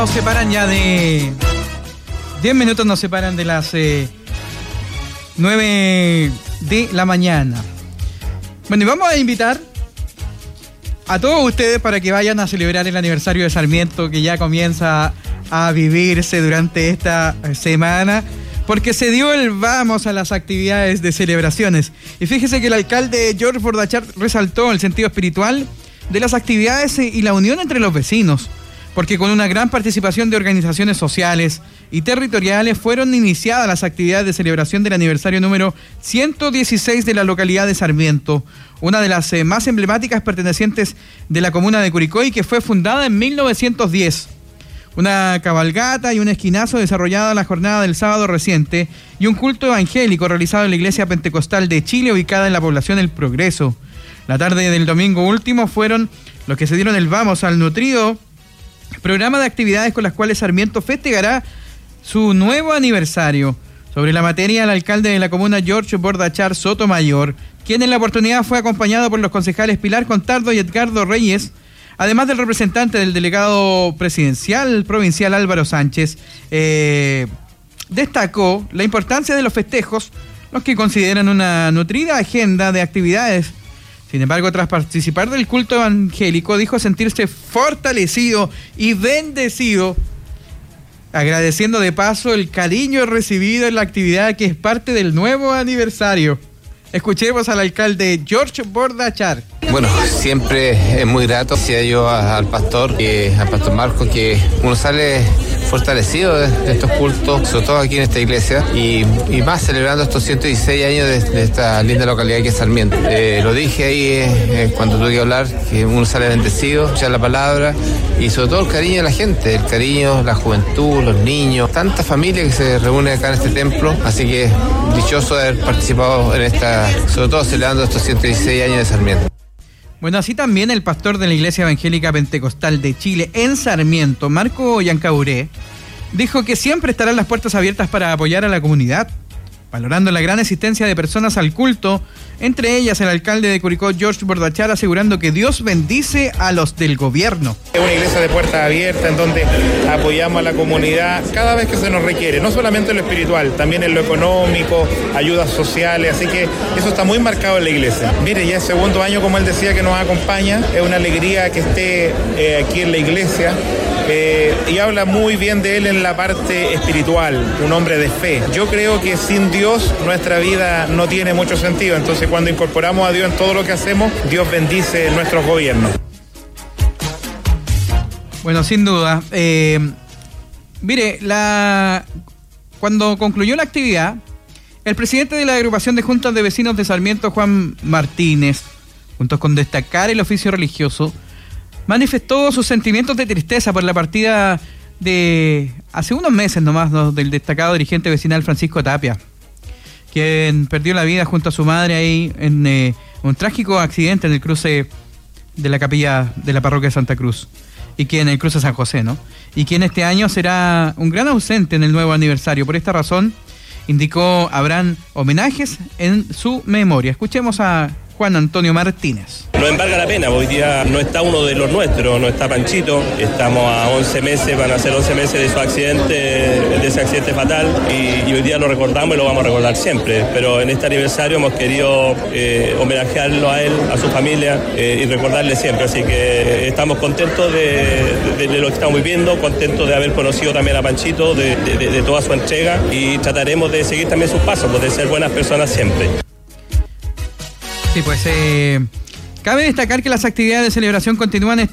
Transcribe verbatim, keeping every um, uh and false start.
Nos separan ya de... diez minutos nos separan de las eh, nueve de la mañana. Bueno, y vamos a invitar a todos ustedes para que vayan a celebrar el aniversario de Sarmiento, que ya comienza a vivirse durante esta semana, porque se dio el vamos a las actividades de celebraciones. Y fíjese que el alcalde George Bordachar resaltó el sentido espiritual de las actividades y la unión entre los vecinos, porque con una gran participación de organizaciones sociales y territoriales fueron iniciadas las actividades de celebración del aniversario número ciento dieciséis de la localidad de Sarmiento, una de las eh, más emblemáticas pertenecientes de la comuna de Curicó y que fue fundada en mil novecientos diez. Una cabalgata y un esquinazo desarrollada la jornada del sábado reciente y un culto evangélico realizado en la Iglesia Pentecostal de Chile, ubicada en la población El Progreso. La tarde del domingo último fueron los que se dieron el vamos al nutrido programa de actividades con las cuales Sarmiento festejará su nuevo aniversario. Sobre la materia, el alcalde de la comuna, George Bordachar Sotomayor, quien en la oportunidad fue acompañado por los concejales Pilar Contardo y Edgardo Reyes, además del representante del delegado presidencial provincial Álvaro Sánchez, eh, destacó la importancia de los festejos, los que consideran una nutrida agenda de actividades. Sin embargo, tras participar del culto evangélico, dijo sentirse fortalecido y bendecido, agradeciendo de paso el cariño recibido en la actividad que es parte del nuevo aniversario. Escuchemos al alcalde George Bordachar. Bueno, siempre es muy grato, decía yo al pastor, eh, al pastor Marco, que uno sale fortalecido de, de estos cultos, sobre todo aquí en esta iglesia, y, y más celebrando estos ciento dieciséis años de, de esta linda localidad que es Sarmiento. Eh, lo dije ahí eh, cuando tuve que hablar, que uno sale bendecido, escuchar la palabra, y sobre todo el cariño de la gente, el cariño, la juventud, los niños, tanta familia que se reúne acá en este templo, así que dichoso de haber participado en esta, sobre todo celebrando estos ciento dieciséis años de Sarmiento. Bueno, así también el pastor de la Iglesia Evangélica Pentecostal de Chile en Sarmiento, Marco Yancauré, dijo que siempre estarán las puertas abiertas para apoyar a la comunidad, valorando la gran asistencia de personas al culto, entre ellas el alcalde de Curicó, George Bordachar, asegurando que Dios bendice a los del gobierno. Es una iglesia de puertas abiertas en donde apoyamos a la comunidad cada vez que se nos requiere, no solamente en lo espiritual, también en lo económico, ayudas sociales, así que eso está muy marcado en la iglesia. Mire, ya es segundo año, como él decía, que nos acompaña, es una alegría que esté eh, aquí en la iglesia. Eh, y habla muy bien de él en la parte espiritual, un hombre de fe. Yo creo que sin Dios nuestra vida no tiene mucho sentido, entonces cuando incorporamos a Dios en todo lo que hacemos, Dios bendice nuestros gobiernos. Bueno, sin duda. Eh, mire, la cuando concluyó la actividad, el presidente de la agrupación de juntas de vecinos de Sarmiento, Juan Martínez, junto con destacar el oficio religioso, manifestó sus sentimientos de tristeza por la partida de hace unos meses nomás, ¿no?, del destacado dirigente vecinal Francisco Tapia, quien perdió la vida junto a su madre ahí en eh, un trágico accidente en el cruce de la capilla de la parroquia de Santa Cruz, y quien en el cruce San José, ¿no? Y quien este año será un gran ausente en el nuevo aniversario. Por esta razón, indicó, habrán homenajes en su memoria. Escuchemos a Juan Antonio Martínez. Nos embarga la pena, hoy día no está uno de los nuestros, no está Panchito, estamos a once meses, van a ser once meses de su accidente, de ese accidente fatal, y, y hoy día lo recordamos y lo vamos a recordar siempre, pero en este aniversario hemos querido eh, homenajearlo a él, a su familia, eh, y recordarle siempre, así que estamos contentos de, de, de lo que estamos viviendo, contentos de haber conocido también a Panchito, de, de, de, de toda su entrega, y trataremos de seguir también sus pasos, pues, de ser buenas personas siempre. Sí, pues eh, cabe destacar que las actividades de celebración continúan este